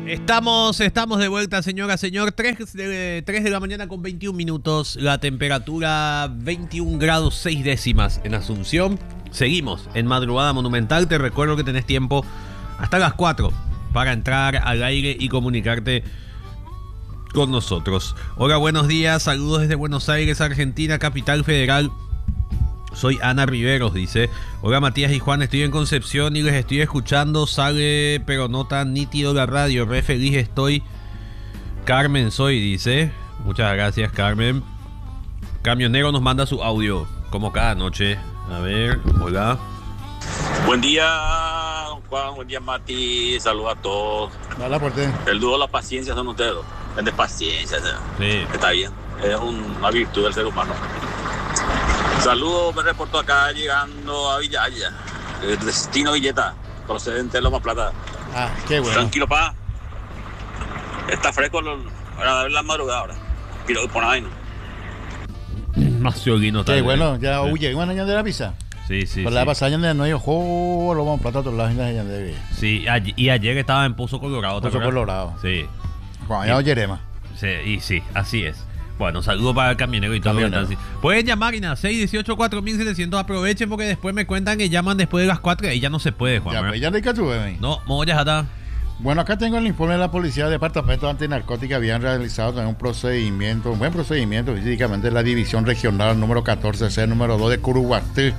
Estamos de vuelta, señora, señor. 3 de la mañana con 21 minutos. La temperatura 21 grados 6 décimas en Asunción. Seguimos en Madrugada Monumental. Te recuerdo que tenés tiempo hasta las 4 para entrar al aire y comunicarte con nosotros. Hola, buenos días. Saludos desde Buenos Aires, Argentina, Capital Federal. Soy Ana Riveros, dice. Hola, Matías y Juan, estoy en Concepción y les estoy escuchando. Sale, pero no tan nítido la radio. Re feliz estoy. Carmen soy, dice. Muchas gracias, Carmen. Camionero nos manda su audio, como cada noche. A ver, hola. Buen día, don Juan. Buen día, Mati. Saludos a todos. Hola, por ti. El dúo de la paciencia son ustedes. De paciencia. Sí. Está bien. Es una virtud del ser humano. Saludos, me reporto acá llegando a Villaya. Destino Villeta, procedente de Loma Plata. Ah, qué bueno. Tranquilo, pa. Está fresco para ver la madrugada ahora. Pero por ahí no. Más yoguino. Qué bueno, ya huye. ¿Van allá de la pizza? Sí, sí. Por la pasada de Nuevo York, lo vamos a plata a todos lados de Sí, y ayer estaba en Pozo Colorado. Pozo Colorado. Sí. Cuando ya oyeremos. Sí, y sí, así es. Bueno, saludo para el camionero y todo. Pueden llamar, Ina, 618-4700. Aprovechen porque después me cuentan que llaman después de las 4 y ya no se puede, Juan. Ya, pues ya no hay que tuve. No, ya está. Bueno, acá tengo el informe de la Policía del Departamento Antinarcótica. Habían realizado también un buen procedimiento, físicamente la División Regional número 14C, número 2 de Curuguatí.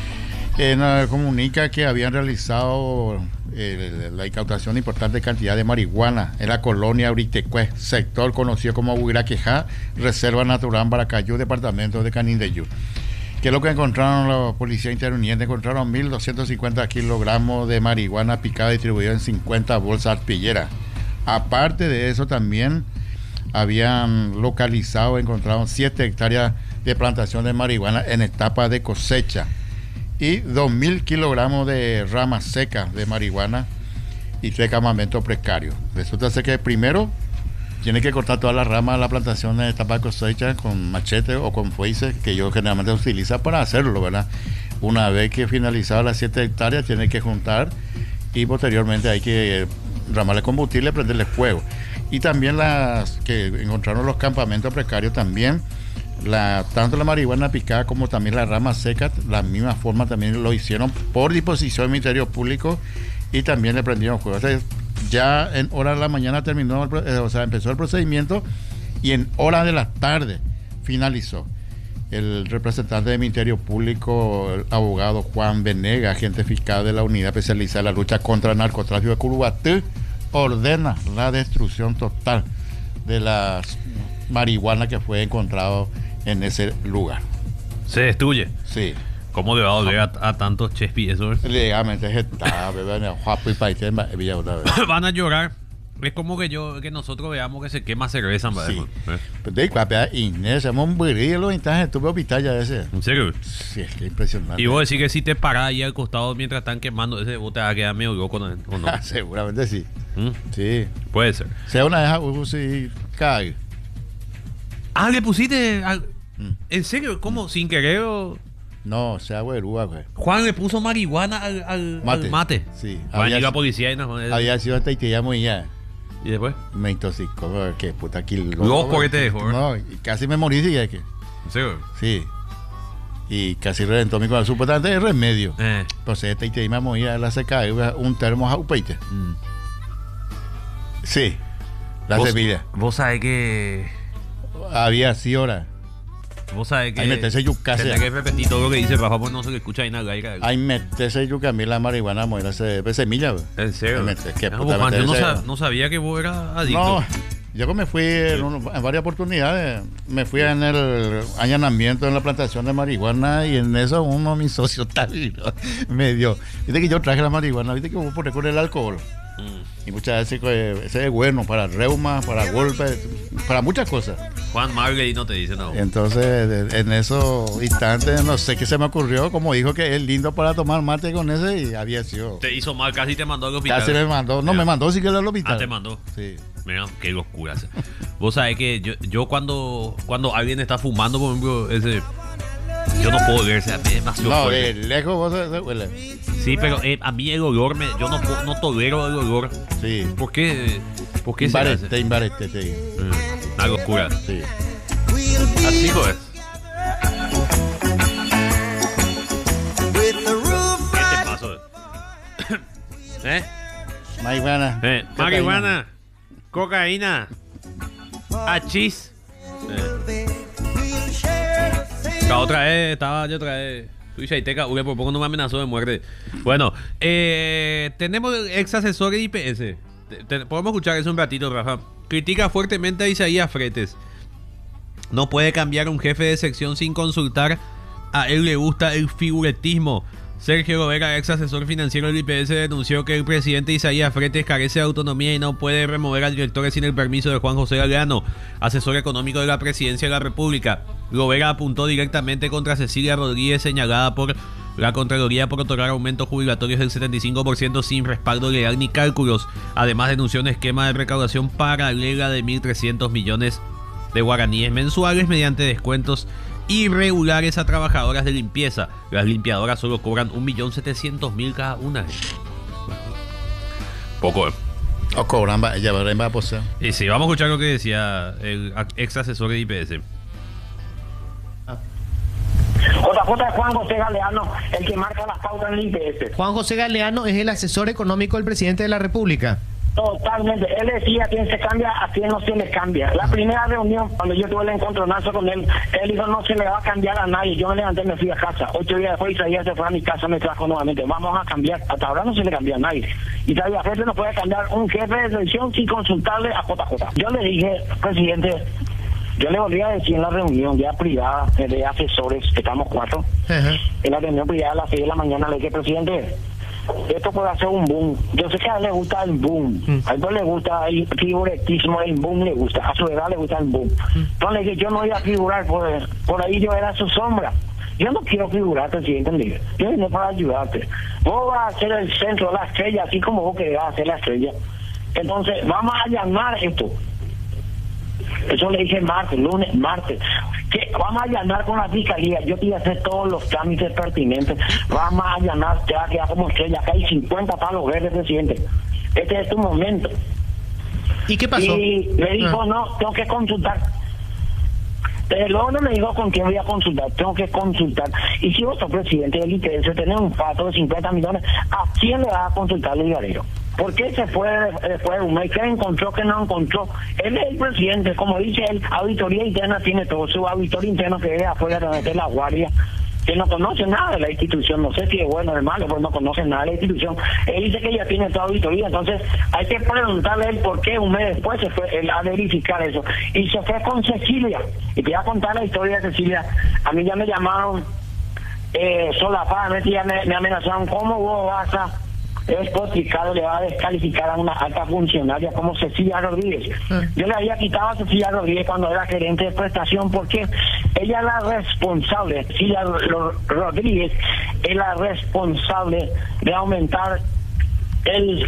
Nos comunica que habían realizado la incautación de importante cantidad de marihuana en la colonia Auritecué, sector conocido como Huiraquejá, Reserva Natural Baracayú, departamento de Canindeyú. ¿Qué es lo que encontraron los policías intervinientes? Encontraron 1.250 kilogramos de marihuana picada distribuida en 50 bolsas arpilleras. Aparte de eso, también habían encontraron 7 hectáreas de plantación de marihuana en etapa de cosecha y 2.000 kilogramos de ramas secas de marihuana y 3 campamentos precarios. Resulta ser que primero tiene que cortar todas las ramas de la plantación en etapa de cosecha con machete o con fuice, que yo generalmente utiliza para hacerlo, ¿verdad? Una vez que finalizado las 7 hectáreas, tiene que juntar y posteriormente hay que ramarle combustible y prenderle fuego. Y también las que encontraron los campamentos precarios también, tanto la marihuana picada como también las ramas secas, la misma forma también lo hicieron por disposición del Ministerio Público y también le prendieron fuego. O sea, ya en horas de la mañana empezó el procedimiento y en horas de la tarde finalizó. El representante del Ministerio Público, el abogado Juan Venega, agente fiscal de la Unidad Especializada en la Lucha contra el Narcotráfico de Curuguatí, ordena la destrucción total de la marihuana que fue encontrado en ese lugar. ¿Se destruye? Sí. ¿Cómo le va a doler a tantos chespi eso? Legalmente Van a llorar. Es como que nosotros veamos que se quema cerveza. Sí. Inés, somos un burrilo, estuve hospital ya ese. ¿En serio? Sí, es que impresionante. Y vos decís que si te parás ahí al costado mientras están quemando ese, vos te vas a quedar medio loco, ¿no? ¿O no? Seguramente sí. ¿Mm? Sí. Puede ser. Sea una vez sí cae. Ah, le pusiste. ¿En serio? ¿Cómo? ¿Sin querer o...? No, sea güerúa, güey. Juan le puso marihuana al mate. Sí. Juan llegó a policía y no. Había sido hasta y te llamo y ya. ¿Y después? Me intoxicó, que puta aquí. ¿Loco que te dejó? No, y casi me morí, sí, que. ¿En serio? Sí. Y casi reventó mi corazón. Supuestamente es remedio. Pues esta y te llamo y la seca, un termo a upeite. Sí. La semilla. Vos sabés que. Había así ahora. Vos sabés que. Ahí metese yuca. Tendrá que repetir todo lo que dice, para favor, no se le escucha ahí nada. Ahí metese yuca, a mí la marihuana muera semilla. ¿En serio? Yo no sabía que vos eras adicto. No, yo me fui en varias oportunidades. Me fui en el allanamiento en la plantación de marihuana y en eso uno de mis socios me dio. Viste que yo traje la marihuana, viste que vos pones con el alcohol. Y muchas veces ese es bueno para reuma, para golpes, para muchas cosas. Juan Marley no te dice nada. Entonces, en esos instantes, no sé qué se me ocurrió, como dijo que es lindo para tomar mate con ese y había sido. Te hizo mal, casi te mandó al hospital. Casi me mandó, no, me mandó siquiera al hospital. Ah, te mandó. Sí. Mira, qué locura. Vos sabés que yo cuando alguien está fumando, por ejemplo, Yo no puedo ver, es demasiado No, fuerte. de lejos vos se huele. Sí, pero a mí el olor, yo no tolero el olor. Sí. ¿Por qué se hace? Imbarete, sí. Una locura. Sí. Así es. ¿Qué te pasó? Marihuana. Marihuana, cocaína, hachís. La otra vez, estaba yo otra vez. Tú y Shaiteca, por poco no me amenazó de muerte. Bueno, tenemos el ex asesor de IPS. Podemos escuchar eso un ratito, Rafa. Critica fuertemente a Isaías Fretes. No puede cambiar un jefe de sección sin consultar. A él le gusta el figuretismo. Sergio Lovera, ex asesor financiero del IPS, denunció que el presidente Isaías Fretes carece de autonomía y no puede remover a directores sin el permiso de Juan José Galeano, asesor económico de la Presidencia de la República. Lovera apuntó directamente contra Cecilia Rodríguez, señalada por la Contraloría por otorgar aumentos jubilatorios del 75% sin respaldo legal ni cálculos. Además, denunció un esquema de recaudación paralela de 1.300 millones de guaraníes mensuales mediante descuentos irregulares a trabajadoras de limpieza. Las limpiadoras solo cobran 1.700.000 cada una. Poco, O cobran, ya verán, va a posar. Y sí, vamos a escuchar lo que decía el ex asesor de IPS. JJ es Juan José Galeano, el que marca las pautas en el IPS. Juan José Galeano es el asesor económico del presidente de la República. Totalmente. Él decía a quién se cambia, a quién no se le cambia. La primera reunión, cuando yo tuve el encontronazo con él, él dijo no se le va a cambiar a nadie. Yo me levanté y me fui a casa. 8 días después Isaías se fue a mi casa, me trajo nuevamente. Vamos a cambiar. Hasta ahora no se le cambió a nadie. Isaías Fretes no puede cambiar un jefe de selección sin consultarle a JJ. Yo le dije, presidente, yo le volví a decir en la reunión ya privada de asesores, que estamos 4, en la reunión privada a las 6 de la mañana, le dije, presidente, esto puede hacer un boom. Yo sé que a él le gusta el boom. A él no le gusta el figuretismo, el boom le gusta. A su edad le gusta el boom. Entonces le dije, yo no iba a figurar, por ahí yo era su sombra. Yo no quiero figurar, presidente. Yo vine para ayudarte. Vos vas a ser el centro de la estrella, así como vos querés hacer la estrella. Entonces, vamos a allanar esto. Eso le dije martes. Que vamos a allanar con la fiscalía. Yo te voy a hacer todos los trámites pertinentes. Vamos a allanar, te va a quedar como estrella. Acá hay 50 palos verdes, presidente. Este es tu momento. ¿Y qué pasó? Y le dijo, no, tengo que consultar. Luego no me dijo con quién voy a consultar, tengo que consultar. Y si vos sos presidente del IPS, tenés un pato de 50 millones, ¿a quién le vas a consultar el ligadero? ¿Por qué se fue después de un mes? ¿Qué encontró, qué no encontró? Él es el presidente, como dice él, auditoría interna tiene todo, su auditor interno que es afuera de la guardia, que no conoce nada de la institución, no sé si es bueno o es malo, pero no conoce nada de la institución. Él dice que ya tiene toda auditoría, entonces hay que preguntarle a él por qué un mes después se fue él a verificar eso. Y se fue con Cecilia, y te voy a contar la historia de Cecilia. A mí ya me llamaron solapadamente, ya me amenazaron, ¿cómo vos vas a despotricar, le va a descalificar a una alta funcionaria como Cecilia Rodríguez? Yo le había quitado a Cecilia Rodríguez cuando era gerente de prestación, porque ella es la responsable, Cecilia Rodríguez es la responsable de aumentar el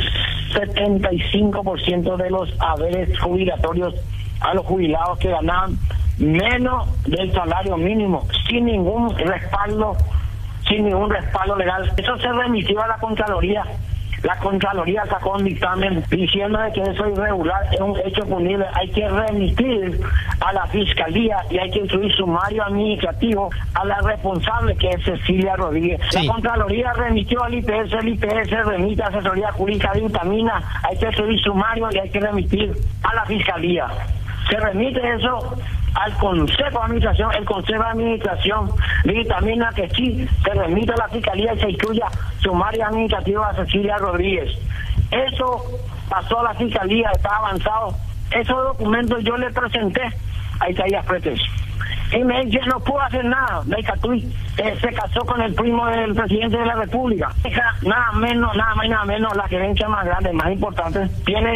75% de los haberes jubilatorios a los jubilados que ganaban menos del salario mínimo, sin ningún respaldo legal. Eso se remitió a la Contraloría. La Contraloría sacó un dictamen diciendo de que eso es irregular, es un hecho punible. Hay que remitir a la Fiscalía y hay que instruir sumario administrativo a la responsable, que es Cecilia Rodríguez. Sí. La Contraloría remitió al IPS, el IPS remite a Asesoría Jurídica de Vitamina, hay que instruir sumario y hay que remitir a la Fiscalía. Se remite eso al Consejo de Administración, el Consejo de Administración dictamina que sí, se remite a la Fiscalía y se instruya sumario administrativo a Cecilia Rodríguez. Eso pasó a la Fiscalía, está avanzado. Esos documentos yo le presenté a Isaías Fretes. Y me dice, no puedo hacer nada. Se casó con el primo del presidente de la República. Nada más y nada menos, la gerencia más grande, más importante. Tiene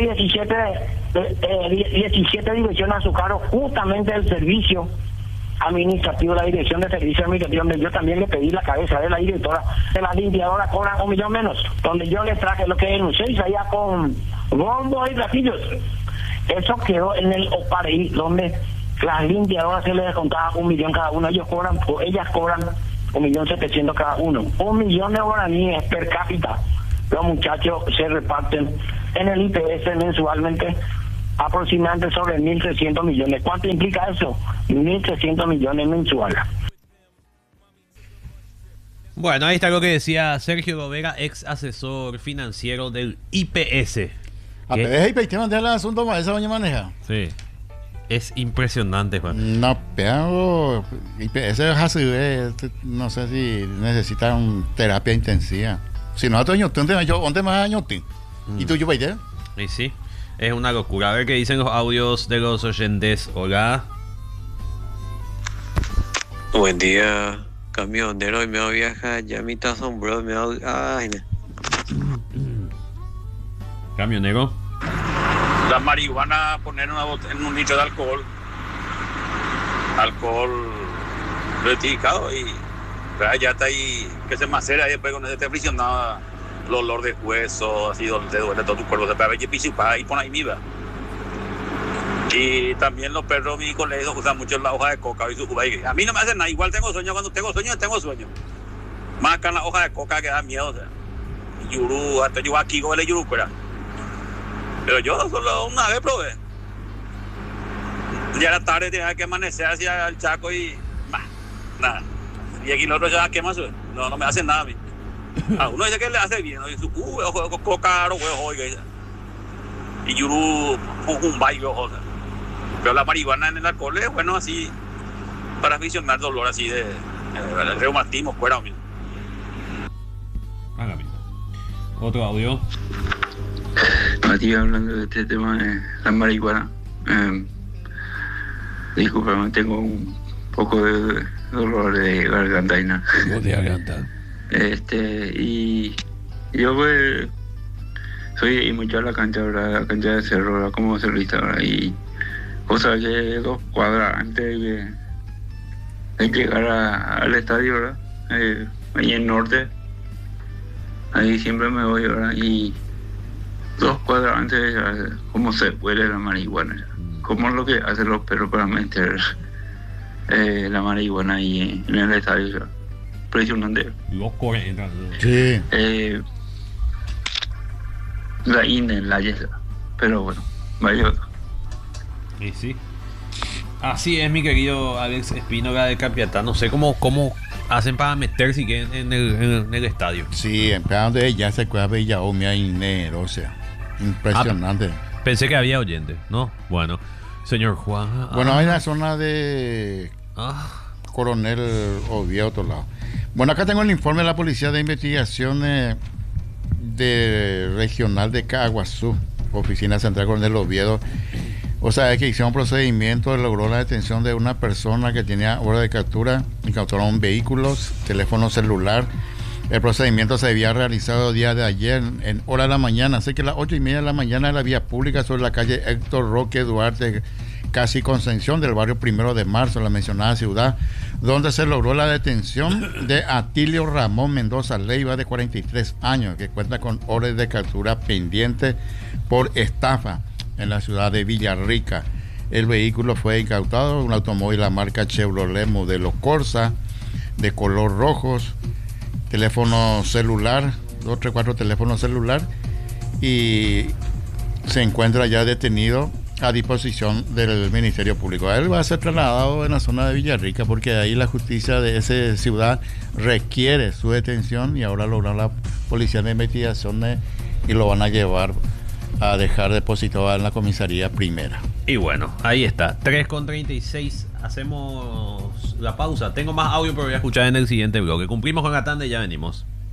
17 divisiones a su cargo, justamente el servicio administrativo, la dirección de servicio administrativo, donde yo también le pedí la cabeza de la directora de la limpiadora, cobran 1 millón menos, donde yo le traje lo que denuncié y salía con bombos y platillos. Eso quedó en el OPAREI, donde Las limpiadoras se les descontaba 1 millón cada uno, ellos cobran, o ellas cobran 1.700.000 cada uno. 1 millón de guaraníes per cápita. Los muchachos se reparten en el IPS mensualmente aproximadamente sobre 1.300 millones. ¿Cuánto implica eso? 1.300 millones mensuales. Bueno, ahí está lo que decía Sergio Lovera, ex asesor financiero del IPS. A veces IPS te mandé el asunto más, esa doña maneja. Sí. Es impresionante, Juan. No, pero IPS es así, no sé si necesitan terapia intensiva. Si no, ¿dónde más años? ¿Y tú, yo veis? Y sí, es una locura. A ver qué dicen los audios de los oyentes. Hola. Buen día, camionero, y me voy a viajar. Ya me está asombrado, me voy a... Ay, Camionero. La marihuana, poner en un litro de alcohol rectificado y ya está ahí, que se macera y después con ese frisionado el olor de hueso, así donde te duele todo tu cuerpo, se pega y pisipa y pon ahí miba. Y también los perros, mi colegio, usan mucho la hoja de coca y su uva. A mí no me hacen nada, igual tengo sueño, cuando tengo sueño. Más con la hoja de coca que da miedo, o sea. Yurú, hasta yo aquí con el yurú, pero yo solo una vez probé. Ya era tarde, tenía que amanecer hacia el Chaco y... nada. Y aquí el otro ya quema su... No me hace nada a mí. A uno dice que le hace bien, ¿no? Y su... coca, huevo, y yurú, un baile, o sea. Pero la marihuana en el alcohol es bueno así... para aficionar dolor así de... reumatismo, fuera, mismo. Hágame. Otro audio. Matías, hablando de este tema de la marihuana, discúlpame, tengo un poco de dolor de garganta y nada. De garganta. Y yo pues soy mucho a la cancha, ¿verdad? La cancha de Cerro, ¿verdad? Como cerrista, ¿verdad? Y cosa que 2 cuadras antes de llegar al estadio, ¿verdad? Ahí en norte, ahí siempre me voy, ¿verdad? Y 2 cuadras antes, cómo se huele la marihuana, cómo es lo que hacen los perros para meter la marihuana ahí en el estadio, impresionante. Los 40. Sí. La INE, la YESA, pero bueno, vaya otra. Y sí. Así es, mi querido Alex Espínola de Capiatá. No sé cómo hacen para meterse en el estadio. Sí, en donde ya se cuida Bellaomia y Nero, o sea, impresionante. Pensé que había oyentes, ¿no? Bueno, señor Juan. Bueno, hay una zona de Coronel Oviedo, otro lado. Bueno, acá tengo el informe de la Policía de Investigación de Regional de Caguazú, Oficina Central Coronel Oviedo. O sea, es que hicieron un procedimiento, logró la detención de una persona que tenía orden de captura, incautaron vehículos, teléfono celular. El procedimiento se había realizado el día de ayer, en hora de la mañana, así que a las 8:30 de la mañana en la vía pública sobre la calle Héctor Roque Duarte, casi Concepción, del barrio 1 de Marzo, la mencionada ciudad, donde se logró la detención de Atilio Ramón Mendoza Leiva, de 43 años, que cuenta con orden de captura pendiente por estafa en la ciudad de Villarrica. El vehículo fue incautado, un automóvil la marca Chevrolet modelo Corsa, de color rojos, teléfono celular, 234 teléfono celular, y se encuentra ya detenido a disposición del Ministerio Público. Él va a ser trasladado en la zona de Villarrica porque ahí la justicia de esa ciudad requiere su detención y ahora logra la Policía de Investigación y lo van a llevar a dejar depositado en la comisaría primera. Y bueno, ahí está, 3:36. Hacemos la pausa. Tengo más audio, pero voy a escuchar en el siguiente bloque. Cumplimos con la tanda y ya venimos.